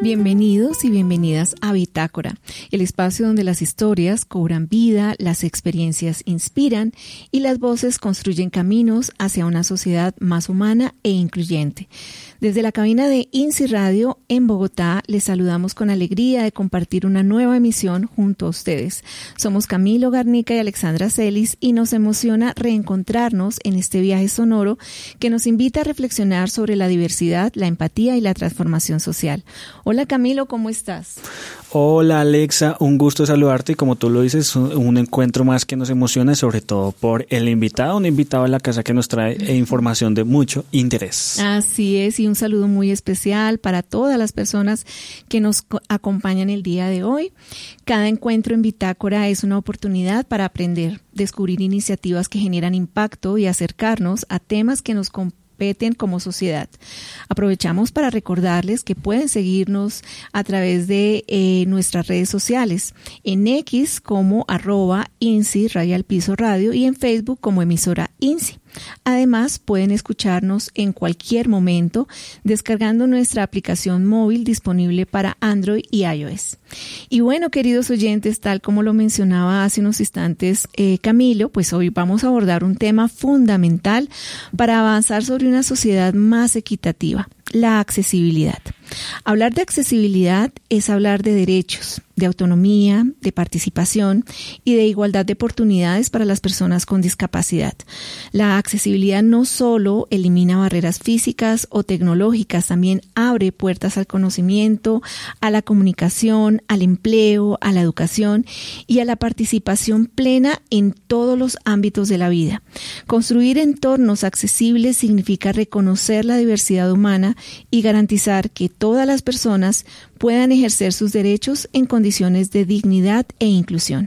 Bienvenidos y bienvenidas a Bitácora, el espacio donde las historias cobran vida, las experiencias inspiran y las voces construyen caminos hacia una sociedad más humana e incluyente. Desde la cabina de INSI Radio en Bogotá, les saludamos con alegría de compartir una nueva emisión junto a ustedes. Somos Camilo Garnica y Alexandra Celis y nos emociona reencontrarnos en este viaje sonoro que nos invita a reflexionar sobre la diversidad, la empatía y la transformación social. Hola Camilo, ¿cómo estás? Hola Alexa, un gusto saludarte y como tú lo dices, un encuentro más que nos emociona, sobre todo por el invitado, un invitado a la casa que nos trae información de mucho interés. Así es, y un saludo muy especial para todas las personas que nos acompañan el día de hoy. Cada encuentro en Bitácora es una oportunidad para aprender, descubrir iniciativas que generan impacto y acercarnos a temas que nos competen como sociedad. Aprovechamos para recordarles que pueden seguirnos a través de nuestras redes sociales, en X como @INSI _radio y en Facebook como emisora INSI. Además, pueden escucharnos en cualquier momento descargando nuestra aplicación móvil disponible para Android y iOS. Y bueno, queridos oyentes, tal como lo mencionaba hace unos instantes Camilo, pues hoy vamos a abordar un tema fundamental para avanzar sobre una sociedad más equitativa: la accesibilidad. Hablar de accesibilidad es hablar de derechos, de autonomía, de participación y de igualdad de oportunidades para las personas con discapacidad. La accesibilidad no solo elimina barreras físicas o tecnológicas, también abre puertas al conocimiento, a la comunicación, al empleo, a la educación y a la participación plena en todos los ámbitos de la vida. Construir entornos accesibles significa reconocer la diversidad humana y garantizar que todas las personas puedan ejercer sus derechos en condiciones de dignidad e inclusión.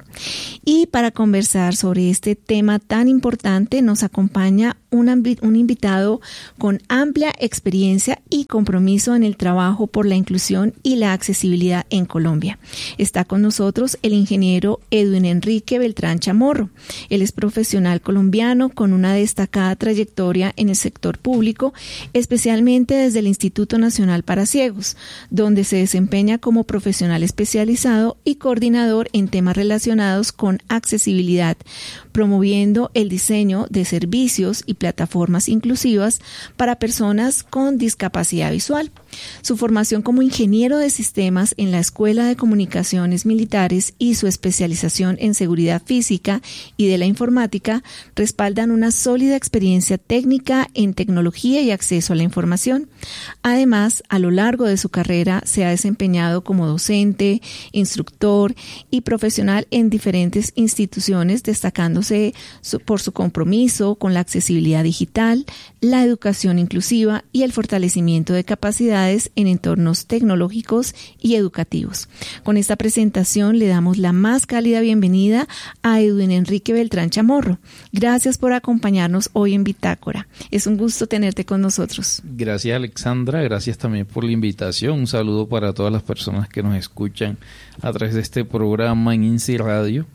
Y para conversar sobre este tema tan importante nos acompaña un invitado con amplia experiencia y compromiso en el trabajo por la inclusión y la accesibilidad en Colombia. Está con nosotros el ingeniero Edwin Enrique Beltrán Chamorro. Él es profesional colombiano con una destacada trayectoria en el sector público, especialmente desde el Instituto Nacional para Ciegos, donde se desempeña como profesional especializado y coordinador en temas relacionados con accesibilidad, promoviendo el diseño de servicios y plataformas inclusivas para personas con discapacidad visual. Su formación como ingeniero de sistemas en la Escuela de Comunicaciones Militares y su especialización en seguridad física y de la informática respaldan una sólida experiencia técnica en tecnología y acceso a la información. Además, a lo largo de su carrera se ha desempeñado como docente, instructor y profesional en diferentes instituciones, destacándose por su compromiso con la accesibilidad digital, la educación inclusiva y el fortalecimiento de capacidades en entornos tecnológicos y educativos. Con esta presentación le damos la más cálida bienvenida a Edwin Enrique Beltrán Chamorro. Gracias por acompañarnos hoy en Bitácora. Es un gusto tenerte con nosotros. Gracias Alexandra, gracias también por la invitación. Un saludo para todas las personas que nos escuchan a través de este programa en INSI Radio.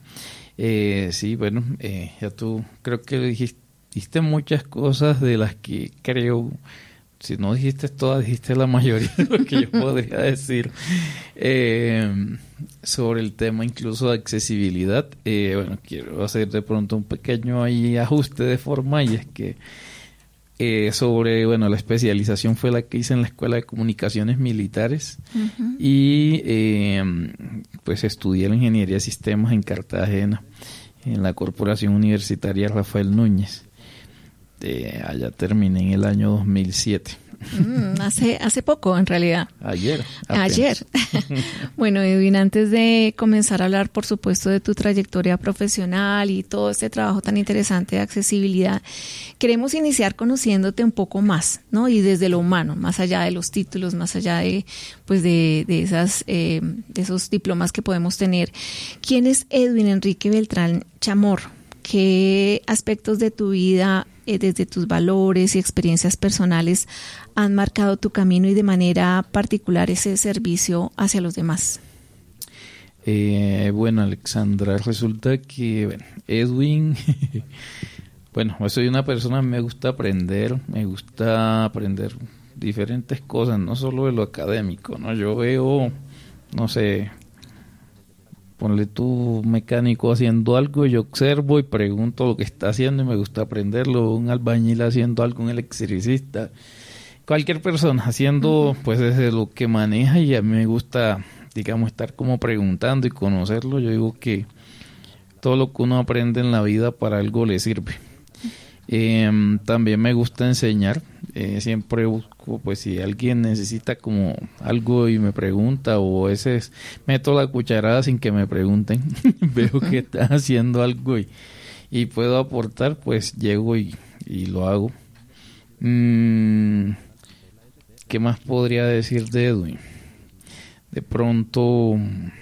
Sí, bueno, ya tú creo que dijiste muchas cosas de las que creo, si no dijiste todas, dijiste la mayoría de lo que yo podría decir sobre el tema incluso de accesibilidad. Bueno, quiero hacer de pronto un pequeño ahí ajuste de forma, y es que sobre, bueno, la especialización fue la que hice en la Escuela de Comunicaciones Militares. Uh-huh. Y pues estudié la Ingeniería de Sistemas en Cartagena, en la Corporación Universitaria Rafael Núñez. Allá terminé en el año 2007. Hace poco, en realidad. Ayer. Bueno, Edwin, antes de comenzar a hablar, por supuesto, de tu trayectoria profesional y todo este trabajo tan interesante de accesibilidad, queremos iniciar conociéndote un poco más, ¿no? Y desde lo humano, más allá de los títulos, más allá de, pues, de esos diplomas que podemos tener. ¿Quién es Edwin Enrique Beltrán Chamorro? ¿Qué aspectos de tu vida, desde tus valores y experiencias personales, han marcado tu camino y de manera particular ese servicio hacia los demás? Bueno, Alexandra, resulta que Edwin, bueno, soy una persona, me gusta aprender diferentes cosas, no solo de lo académico, ¿no? Yo veo, no sé, ponle tú mecánico haciendo algo, yo observo y pregunto lo que está haciendo y me gusta aprenderlo, un albañil haciendo algo, un electricista, cualquier persona haciendo pues desde lo que maneja, y a mí me gusta, digamos, estar como preguntando y conocerlo. Yo digo que todo lo que uno aprende en la vida para algo le sirve. También me gusta enseñar, siempre busco, pues si alguien necesita como algo y me pregunta, o a veces meto la cucharada sin que me pregunten, veo que están haciendo algo y puedo aportar, pues llego y lo hago. ¿Qué más podría decir de Edwin? De pronto,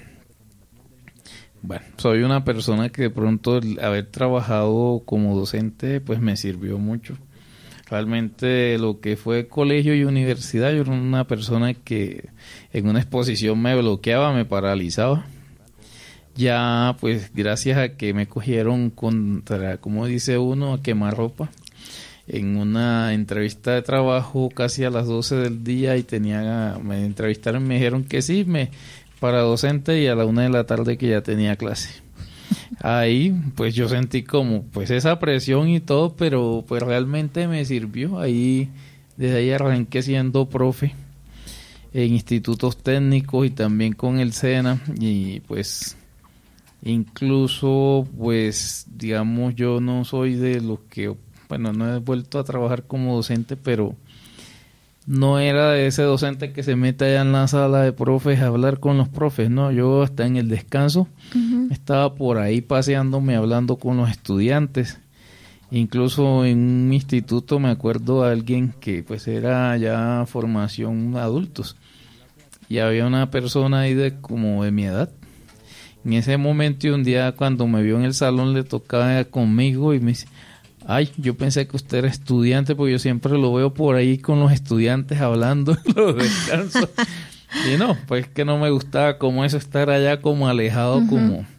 bueno, soy una persona que de pronto el haber trabajado como docente pues me sirvió mucho. Realmente lo que fue colegio y universidad, yo era una persona que en una exposición me bloqueaba, me paralizaba. Ya pues gracias a que me cogieron contra, como dice uno, a quemarropa, en una entrevista de trabajo casi a las 12 del día, y me entrevistaron y me dijeron que sí, para docente, y a la 1 de la tarde que ya tenía clase. Ahí pues yo sentí como pues esa presión y todo, pero pues realmente me sirvió. Ahí desde ahí arranqué siendo profe en institutos técnicos y también con el SENA, y pues incluso pues digamos yo no soy de los que, bueno, no he vuelto a trabajar como docente, pero no era de ese docente que se mete allá en la sala de profes a hablar con los profes, no, yo hasta en el descanso estaba por ahí paseándome, hablando con los estudiantes. Incluso en un instituto me acuerdo de alguien que pues era ya formación adultos, y había una persona ahí como de mi edad. En ese momento, y un día cuando me vio en el salón, le tocaba conmigo y me dice: ay, yo pensé que usted era estudiante, porque yo siempre lo veo por ahí con los estudiantes hablando en los descansos. Y no, pues que no me gustaba como eso, estar allá como alejado, como